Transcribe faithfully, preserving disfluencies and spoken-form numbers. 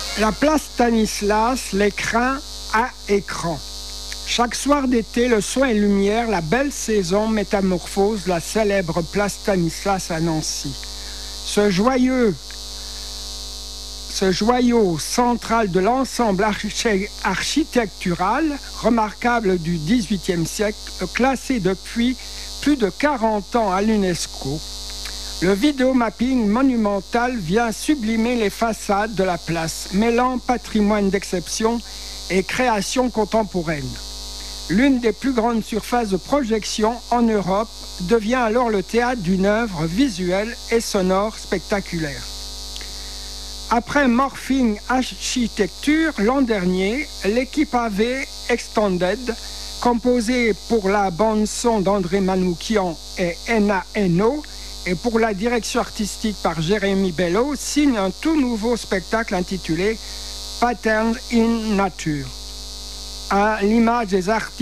La place Stanislas, l'écrin à écran. Chaque soir d'été, le son et lumière, la belle saison métamorphose la célèbre place Stanislas à Nancy. Ce joyeux, ce joyau central de l'ensemble archi- architectural remarquable du dix-huitième siècle, classé depuis plus de quarante ans à l'UNESCO, le vidéomapping monumental vient sublimer les façades de la place, mêlant patrimoine d'exception et création contemporaine. L'une des plus grandes surfaces de projection en Europe devient alors le théâtre d'une œuvre visuelle et sonore spectaculaire. Après Morphing Architecture, l'an dernier, l'équipe A V Extended, composée pour la bande-son d'André Manoukian et Enna Eno, et pour la direction artistique par Jérémy Bello, signe un tout nouveau spectacle intitulé Pattern in Nature. À l'image des artistes